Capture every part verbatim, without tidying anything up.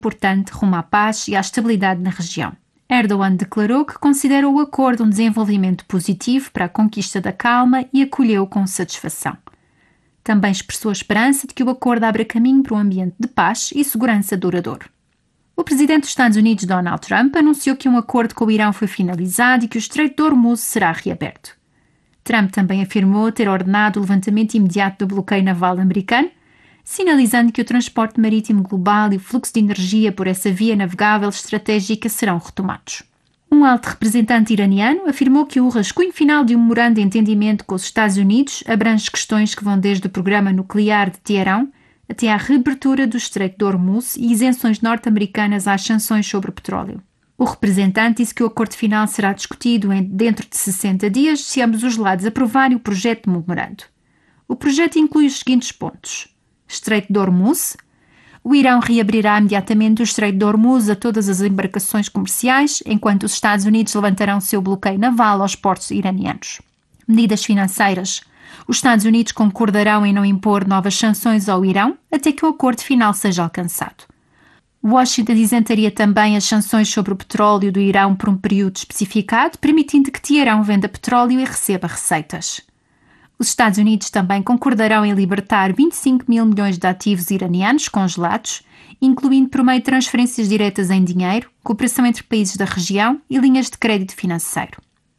importante rumo à paz e à estabilidade na região. Erdogan declarou que considera o acordo um desenvolvimento positivo para a conquista da calma e acolheu com satisfação. Também expressou a esperança de que o acordo abra caminho para um ambiente de paz e segurança duradouro. O presidente dos Estados Unidos, Donald Trump, anunciou que um acordo com o Irão foi finalizado e que o Estreito de Hormuz será reaberto. Trump também afirmou ter ordenado o levantamento imediato do bloqueio naval americano, sinalizando que o transporte marítimo global e o fluxo de energia por essa via navegável estratégica serão retomados. Um alto representante iraniano afirmou que o rascunho final de um memorando de entendimento com os Estados Unidos abrange questões que vão desde o programa nuclear de Teherão até à reabertura do Estreito de Hormuz e isenções norte-americanas às sanções sobre o petróleo. O representante disse que o acordo final será discutido em, dentro de sessenta dias se ambos os lados aprovarem o projeto de memorando. O projeto inclui os seguintes pontos: Estreito de Hormuz. O Irão reabrirá imediatamente o Estreito de Hormuz a todas as embarcações comerciais, enquanto os Estados Unidos levantarão seu bloqueio naval aos portos iranianos. Medidas financeiras. Os Estados Unidos concordarão em não impor novas sanções ao Irão até que o acordo final seja alcançado. Washington isentaria também as sanções sobre o petróleo do Irão por um período especificado, permitindo que Teherão venda petróleo e receba receitas. Os Estados Unidos também concordarão em libertar vinte e cinco mil milhões de ativos iranianos congelados, incluindo por meio de transferências diretas em dinheiro, cooperação entre países da região e linhas de crédito financeiro.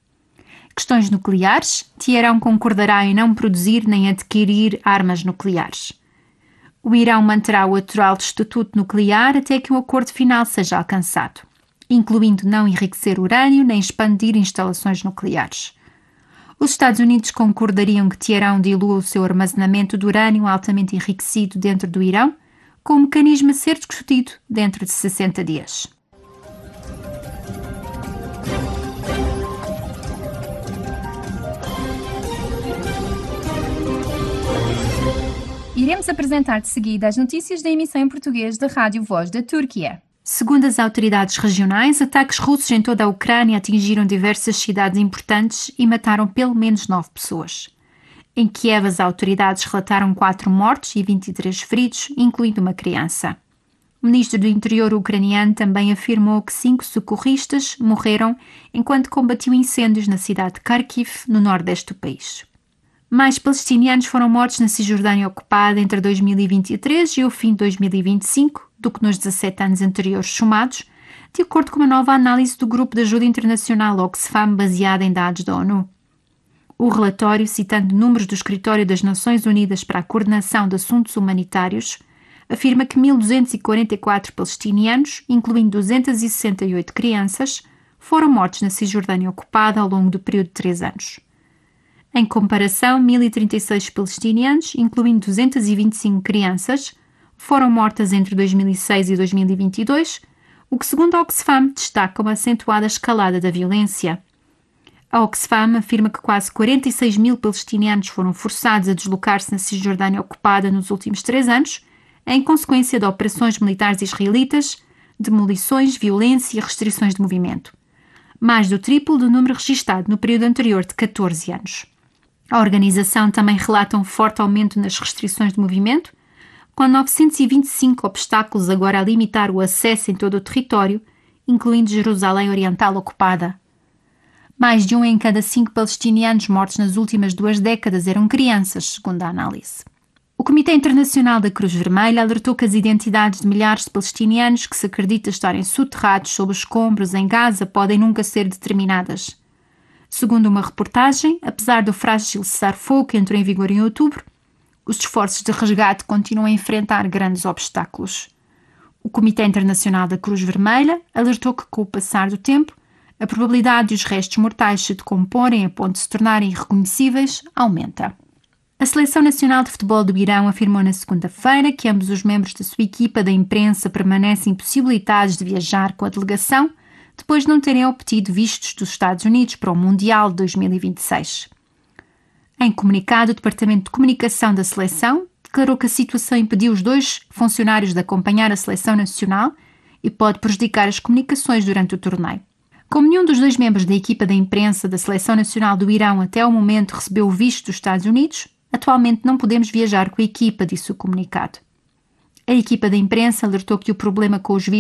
Questões nucleares. Teherão concordará em não produzir nem adquirir armas nucleares. O Irão manterá o atual estatuto nuclear até que o acordo final seja alcançado, incluindo não enriquecer urânio nem expandir instalações nucleares. Os Estados Unidos concordariam que Teherão dilua o seu armazenamento de urânio altamente enriquecido dentro do Irão, com o mecanismo a ser discutido dentro de sessenta dias. Iremos apresentar de seguida as notícias da emissão em português da Rádio Voz da Turquia. Segundo as autoridades regionais, ataques russos em toda a Ucrânia atingiram diversas cidades importantes e mataram pelo menos nove pessoas. Em Kiev, as autoridades relataram quatro mortos e vinte e três feridos, incluindo uma criança. O ministro do Interior ucraniano também afirmou que cinco socorristas morreram enquanto combatiam incêndios na cidade de Kharkiv, no nordeste do país. Mais palestinianos foram mortos na Cisjordânia ocupada entre dois mil e vinte e três e o fim de dois mil e vinte e cinco do que nos dezassete anos anteriores somados, de acordo com uma nova análise do Grupo de Ajuda Internacional Oxfam baseada em dados da ONU. O relatório, citando números do Escritório das Nações Unidas para a Coordenação de Assuntos Humanitários, afirma que mil duzentos e quarenta e quatro palestinianos, incluindo duzentas e sessenta e oito crianças, foram mortos na Cisjordânia ocupada ao longo do período de três anos. Em comparação, mil e trinta e seis palestinianos, incluindo duzentas e vinte e cinco crianças, foram mortas entre dois mil e seis e dois mil e vinte e dois, o que, segundo a Oxfam, destaca uma acentuada escalada da violência. A Oxfam afirma que quase quarenta e seis mil palestinianos foram forçados a deslocar-se na Cisjordânia ocupada nos últimos três anos, em consequência de operações militares israelitas, demolições, violência e restrições de movimento. Mais do triplo do número registado no período anterior de catorze anos. A organização também relata um forte aumento nas restrições de movimento, com novecentos e vinte e cinco obstáculos agora a limitar o acesso em todo o território, incluindo Jerusalém Oriental ocupada. Mais de um em cada cinco palestinianos mortos nas últimas duas décadas eram crianças, segundo a análise. O Comitê Internacional da Cruz Vermelha alertou que as identidades de milhares de palestinianos que se acredita estarem soterrados sob os escombros em Gaza podem nunca ser determinadas. Segundo uma reportagem, apesar do frágil cessar-fogo que entrou em vigor em outubro, os esforços de resgate continuam a enfrentar grandes obstáculos. O Comitê Internacional da Cruz Vermelha alertou que, com o passar do tempo, a probabilidade de os restos mortais se decomporem a ponto de se tornarem irreconhecíveis aumenta. A Seleção Nacional de Futebol do Irão afirmou na segunda-feira que ambos os membros da sua equipa da imprensa permanecem impossibilitados de viajar com a delegação depois de não terem obtido vistos dos Estados Unidos para o Mundial de dois mil e vinte e seis. Em comunicado, o Departamento de Comunicação da Seleção declarou que a situação impediu os dois funcionários de acompanhar a Seleção Nacional e pode prejudicar as comunicações durante o torneio. Como nenhum dos dois membros da equipa da imprensa da Seleção Nacional do Irão até ao momento recebeu o visto dos Estados Unidos, atualmente não podemos viajar com a equipa, disse o comunicado. A equipa da imprensa alertou que o problema com os vistos